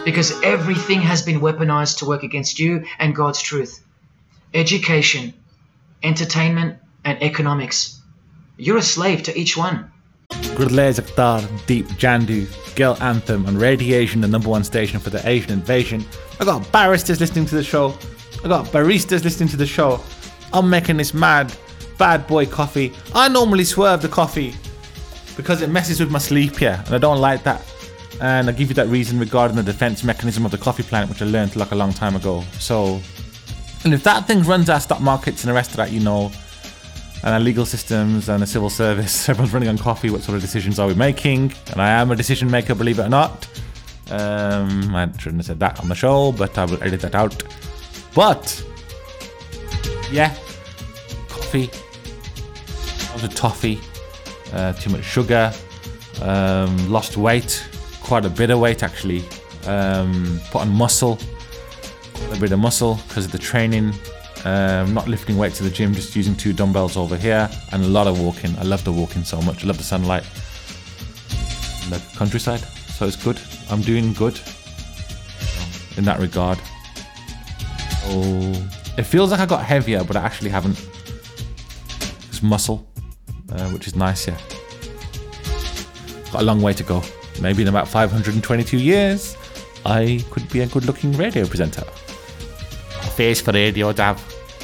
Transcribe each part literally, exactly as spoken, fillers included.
because everything has been weaponized to work against you and God's truth. Education, entertainment, and economics. You're a slave to each one. Gurdlez Akhtar, Deep Jandu, Girl Anthem, and Radiation, the number one station for the Asian invasion. I got barristers listening to the show. I got baristas listening to the show. I'm making this mad bad boy coffee. I normally swerve the coffee because it messes with my sleep here, and I don't like that. And I give you that reason regarding the defense mechanism of the coffee plant, which I learned like a long time ago. So, and if that thing runs our stock markets and the rest of that, you know, and our legal systems and the civil service, everyone's running on coffee, what sort of decisions are we making? And I am a decision maker, believe it or not. Um, I shouldn't have said that on the show, but I will edit that out. But, yeah, coffee, lots of toffee, uh, too much sugar, um, lost weight, quite a bit of weight actually, um, put on muscle, quite a bit of muscle because of the training. Um, not lifting weights to the gym, just using two dumbbells over here, and a lot of walking. I love the walking so much. I love the sunlight, the countryside, so it's good. I'm doing good in that regard. So it feels like I got heavier, but I actually haven't. It's muscle, uh, which is nice. Yeah, got a long way to go. Maybe in about five hundred twenty-two years, I could be a good-looking radio presenter. Face for radio, Dav.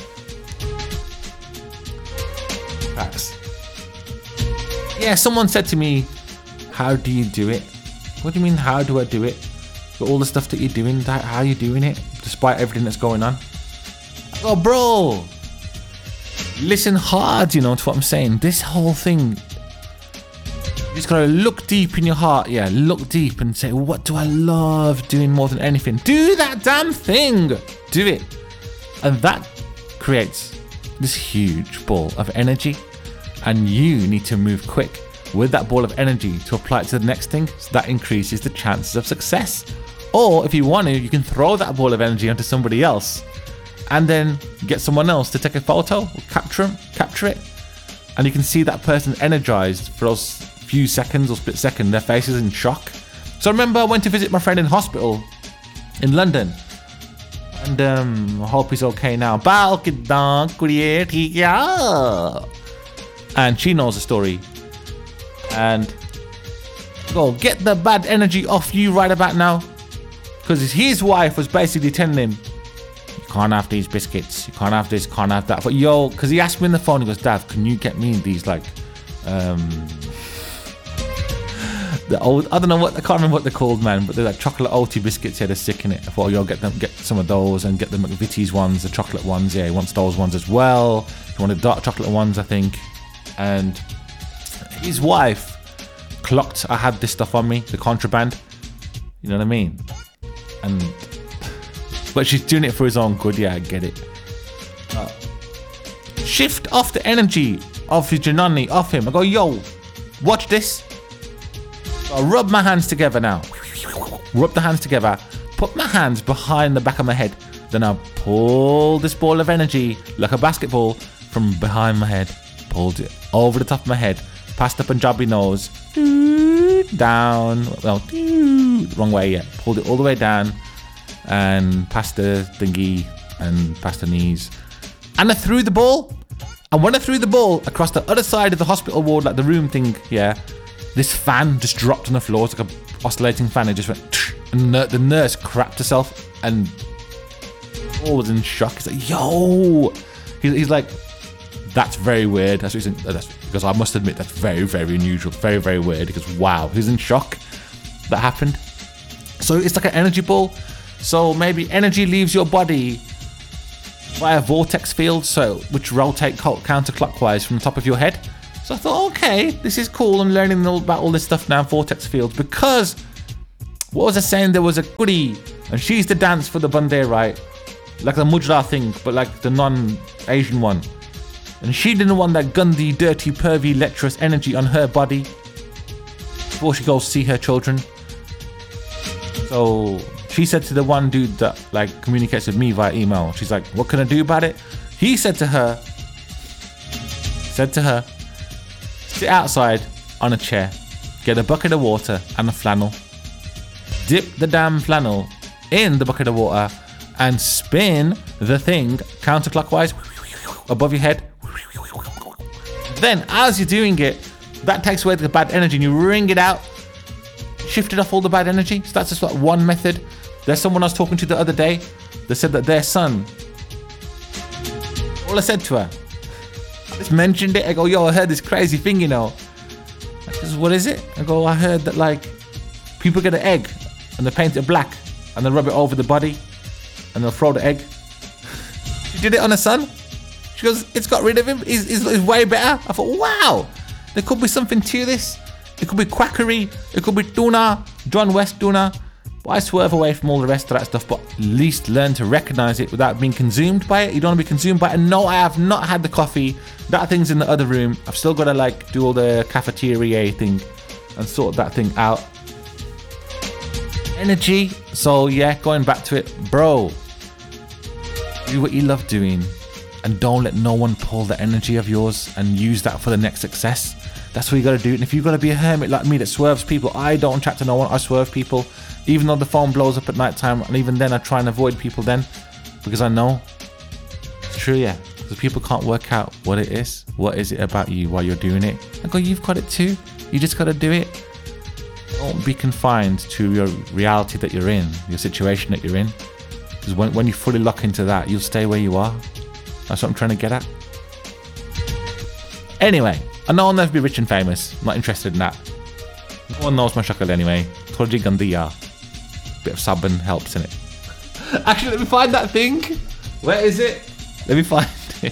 Facts. Yeah, someone said to me, how do you do it? What do you mean, how do I do it? But all the stuff that you're doing, how are you doing it? Despite everything that's going on. I go, bro, listen hard, you know, to what I'm saying. This whole thing, you just gotta look deep in your heart, yeah, look deep and say, what do I love doing more than anything? Do that damn thing! Do it. And that creates this huge ball of energy, and you need to move quick with that ball of energy to apply it to the next thing, so that increases the chances of success. Or if you want to, you can throw that ball of energy onto somebody else and then get someone else to take a photo or capture them, capture it, and you can see that person energized for those few seconds or split second, their faces in shock. So I remember I went to visit my friend in hospital in London, and um, I hope he's okay now. And she knows the story. And go get the bad energy off you right about now. Because his wife was basically telling him, you can't have these biscuits, you can't have this, can't have that. But yo, because he asked me on the phone, he goes, Dav, can you get me these like, um, the old, I don't know what, I can't remember what they're called, man, but they're like chocolate Oaty biscuits, yeah, they're sick in it. I thought, yo, get them, get some of those and get the McVitie's ones, the chocolate ones, yeah, he wants those ones as well. He wanted dark chocolate ones, I think. And his wife clocked I had this stuff on me, the contraband, you know what I mean? And, but she's doing it for his own good, yeah, I get it. Uh, shift off the energy of his Janani, off him. I go, yo, watch this. I rub my hands together now. Rub the hands together. Put my hands behind the back of my head. Then I pull this ball of energy like a basketball from behind my head. Pulled it over the top of my head. Past the Punjabi nose. Down. Well, wrong way, yeah. Pulled it all the way down. And past the thingy. And past the knees. And I threw the ball. And when I threw the ball across the other side of the hospital ward, like the room thing, yeah. This fan just dropped on the floor. It's like a oscillating fan. It just went, and the nurse crapped herself, and Paul was in shock. He's like, "Yo," he's, he's like, "That's very weird." That's, what he's in, that's because I must admit that's very, very unusual. Very, very weird. Because wow, he's in shock. That happened. So it's like an energy ball. So maybe energy leaves your body via vortex field, so which rotate counterclockwise from the top of your head. So I thought, okay, this is cool. I'm learning all about all this stuff now, vortex fields, because what was I saying? There was a goodie, and she used to dance for the Bandhe, right? Like the Mujra thing, but like the non-Asian one. And she didn't want that Gandhi, dirty, pervy, lecherous energy on her body before she goes see her children. So she said to the one dude that like communicates with me via email, she's like, what can I do about it? He said to her, said to her, sit outside on a chair, get a bucket of water and a flannel, dip the damn flannel in the bucket of water and spin the thing counterclockwise above your head. Then as you're doing it, that takes away the bad energy and you wring it out, shifted off all the bad energy. So that's just like one method. There's someone I was talking to the other day that said that their son, all I said to her, I just mentioned it. I go, yo, I heard this crazy thing, you know. I says, what is it? I go, I heard that like people get an egg and they paint it black and they rub it over the body and they'll throw the egg. She did it on her son. She goes, it's got rid of him. He's, he's, he's way better. I thought, wow, there could be something to this. It could be quackery. It could be tuna, John West tuna. But I swerve away from all the rest of that stuff, but at least learn to recognize it without being consumed by it. You don't want to be consumed by it. And no, I have not had the coffee. That thing's in the other room. I've still got to like do all the cafeteria thing and sort that thing out. Energy. So yeah, going back to it, bro, do what you love doing and don't let no one pull the energy of yours and use that for the next success. That's what you got to do. And if you've got to be a hermit like me that swerves people, I don't chat to no one. I swerve people, even though the phone blows up at night time. And even then I try and avoid people then because I know it's true. Yeah, because people can't work out what it is. What is it about you while you're doing it? I go, you've got it too. You just got to do it. Don't be confined to your reality that you're in, your situation that you're in. Because when, when you fully lock into that, you'll stay where you are. That's what I'm trying to get at. Anyway, I know I'll never be rich and famous. I'm not interested in that. No one knows my shakal anyway. Thoji gandiya. Bit of sabun helps in it. Actually, let me find that thing. Where is it? Let me find it.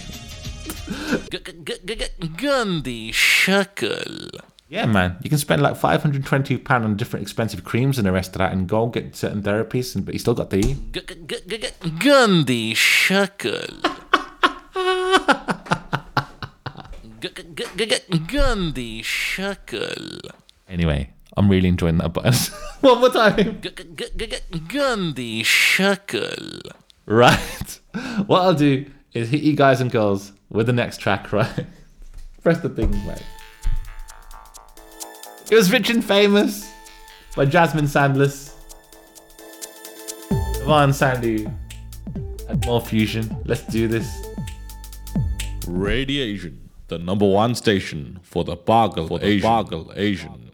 Gandhi shakal. Yeah, man. You can spend like five hundred twenty pounds on different expensive creams and the rest of that and go get certain therapies, and, but you still got the... Gandhi shakal. Gandhi shakal. Anyway, I'm really enjoying that button. One more time. Gandhi shakal. Right. What I'll do is hit you guys and girls with the next track, right? Press the thing, mate. It was Rich and Famous by Jasmine Sandless. Come on, Sandy. And more fusion. Let's do this. Radiation, the number one station for the Bargle Asian. Bargle Asian.